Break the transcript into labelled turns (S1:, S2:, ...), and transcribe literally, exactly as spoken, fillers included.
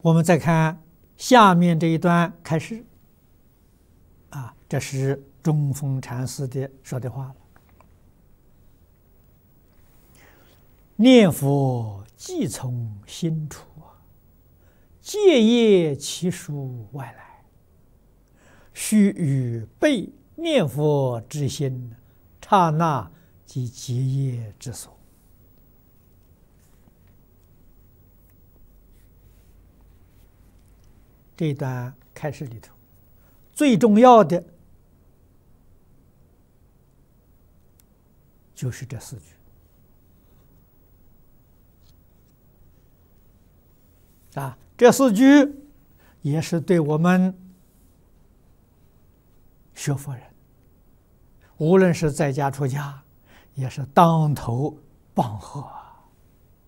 S1: 我们再看下面这一段开始，啊，这是中峰禅师的说的话了。念佛即从心出，戒业其属外来，须与被念佛之心，刹那即结业之所。这一段开始里头，最重要的就是这四句啊，这四句也是对我们学佛人，无论是在家出家，也是当头棒喝。